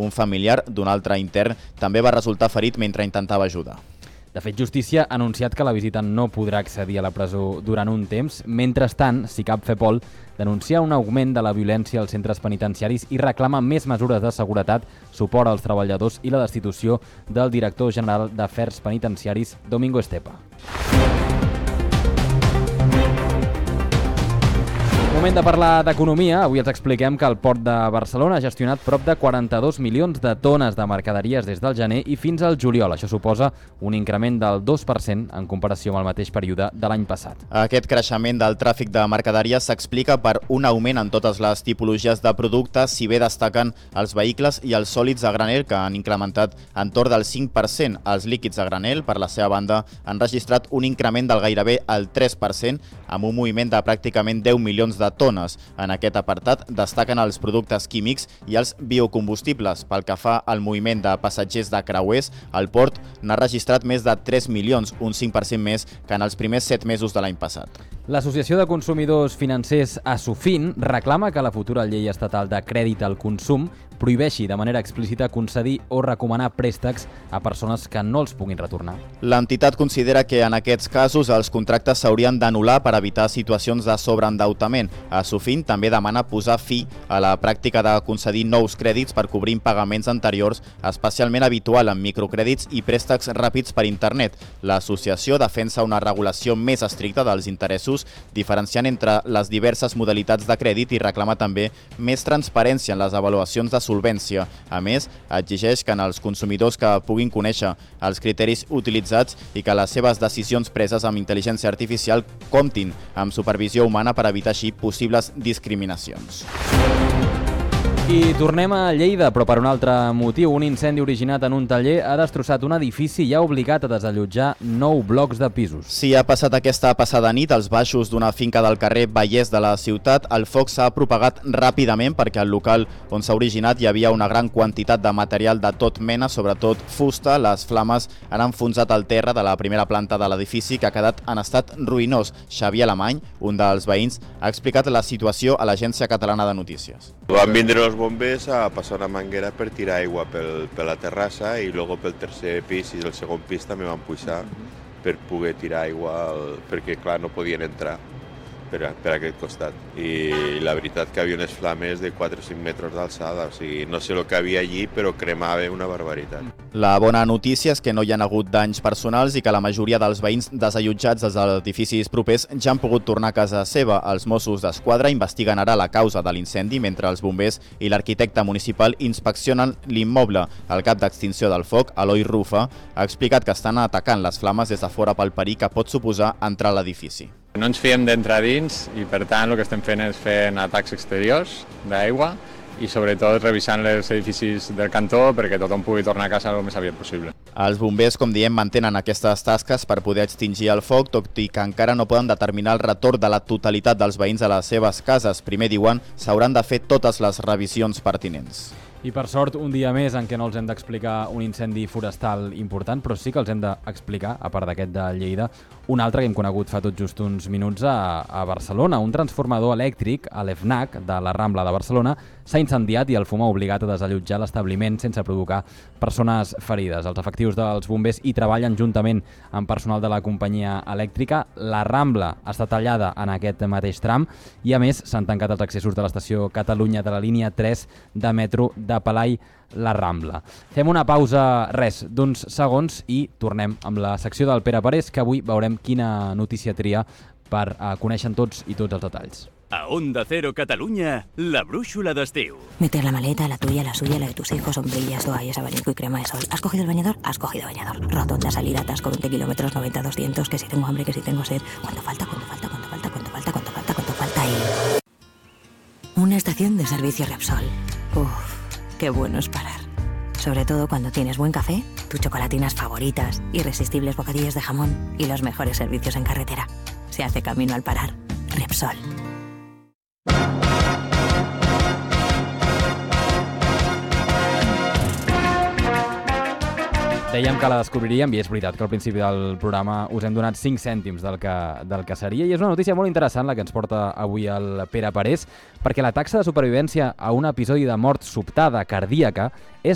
un familiar d'un altre intern també va resultar ferit mentre intentava ajudar. De fet, Justícia ha anunciat que la visitant no podrà accedir a la presó durant un temps. Mentrestant, SICAP FEPOL denuncia un augment de la violència als centres penitenciaris i reclama més mesures de seguretat, suport als treballadors i la destitució del director general d'Afers Penitenciaris, Domingo Estepa. Moment de parlar d'economia. Avui els expliquem que el Port de Barcelona ha gestionat prop de 42 milions de tones de mercaderies des del gener i fins al juliol. Això suposa un increment del 2% en comparació amb el mateix període de l'any passat. Aquest creixement del tràfic de mercaderies s'explica per un augment en totes les tipologies de productes, si bé destaquen els vehicles i els sòlids a granel, que han incrementat entorn del 5%. Els líquids a granel, per la seva banda, han registrat un increment del gairebé el 3%, amb un moviment de pràcticament 10 milions de tones. En aquest apartat destaquen els productes químics i els biocombustibles. Pel que fa al moviment de passatgers de creuers, el port n'ha registrat més de 3 milions, un 5% més que en els primers 7 mesos de l'any passat. L'Associació de Consumidors Financers ASUFIN reclama que la futura llei estatal de crèdit al consum prohibeixi de manera explícita concedir o recomanar préstecs a persones que no els puguin retornar. L'entitat considera que en aquests casos els contractes s'haurien d'anul·lar per evitar situacions de sobreendeutament. ASUFIN també demana posar fi a la pràctica de concedir nous crèdits per cobrir impagaments anteriors, especialment habitual en microcrèdits i préstecs ràpids per internet. L'associació defensa una regulació més estricta dels interessos, diferenciant entre les diverses modalitats de crèdit i reclama també més transparència en les avaluacions de solvència. A més, exigeix que els consumidors que puguin conèixer els criteris utilitzats i que les seves decisions preses amb intel·ligència artificial comptin amb supervisió humana per evitar així possibles discriminacions. I tornem a Lleida, però per un altre motiu. Un incendi originat en un taller ha destrossat un edifici i ha obligat a desallotjar 9 blocs de pisos. Sí, ha passat aquesta passada nit als baixos d'una finca del carrer Vallès de la ciutat. El foc s'ha propagat ràpidament perquè al local on s'ha originat hi havia una gran quantitat de material de tot mena, sobretot fusta. Les flames han enfonsat el terra de la primera planta de l'edifici, que ha quedat en estat ruïnós. Xavier Alemany, un dels veïns, ha explicat la situació a l'Agència Catalana de Notícies. Van vindre els bombers a passar una manguera per tirar aigua per la terrassa i després pel tercer pis i el segon pis també van pujar per poder tirar aigua perquè clar no podien entrar per aquest costat. I la veritat que havia unes flames de 4 o 5 metres d'alçada, o sigui, no sé el que havia allí, però cremava una barbaritat. La bona notícia és que no hi ha hagut danys personals i que la majoria dels veïns desallotjats dels edificis propers ja han pogut tornar a casa seva. Els Mossos d'Esquadra investiguen ara la causa de l'incendi mentre els bombers i l'arquitecte municipal inspeccionen l'immoble. El cap d'extinció del foc, Eloi Rufa, ha explicat que estan atacant les flames des de fora pel perill que pot suposar entrar a l'edifici. No ens fiem d'entrar dins i per tant el que estem fent és fer atacs exteriors d'aigua i sobretot revisant els edificis del cantó perquè tothom pugui tornar a casa el més aviat possible. Els bombers, com diem, mantenen aquestes tasques per poder extingir el foc, tot i que encara no poden determinar el retorn de la totalitat dels veïns a les seves cases. Primer, diuen, s'hauran de fer totes les revisions pertinents. I per sort, un dia més en què no els hem d'explicar un incendi forestal important, però sí que els hem d'explicar, a part d'aquest de Lleida, un altre que hem conegut fa tot just uns minuts a Barcelona. Un transformador elèctric a l'EFNAC de la Rambla de Barcelona s'ha incendiat i el fum ha obligat a desallotjar l'establiment sense provocar persones ferides. Els efectius dels bombers hi treballen juntament amb personal de la companyia elèctrica. La Rambla està tallada en aquest mateix tram i, a més, s'han tancat els accessos de l'estació Catalunya de la línia 3 de metro de Palai la Rambla. Fem una pausa, d'uns segons i tornem amb la secció del Pere Parés, que avui veurem quina notícia tria per conèixer tots i tots els detalls. A Onda Cero Cataluña, la brújula d'estiu. Meter la maleta, la tuya, la suya, la de tus hijos, sombrillas, toallas, abanico y crema de sol. ¿Has cogido el bañador? Has cogido bañador. Rotonda, salida, atasco, 20 kilómetros, 90, 200, que si tengo hambre, que si tengo sed. ¿Cuánto falta? ¿Cuánto falta? ¿Cuánto falta? ¿Cuánto falta? ¿Cuánto falta? ¿Cuánto falta? Y... una estación de servicio Repsol. Uf, qué bueno es parar. Sobre todo cuando tienes buen café, tus chocolatinas favoritas, irresistibles bocadillos de jamón y los mejores servicios en carretera. Se hace camino al parar. Repsol. Dèiem que la descobriríem i és veritat que al principi del programa us hem donat 5 cèntims del que seria i és una notícia molt interessant la que ens porta avui el Pere Parés, perquè la taxa de supervivència a un episodi de mort sobtada cardíaca és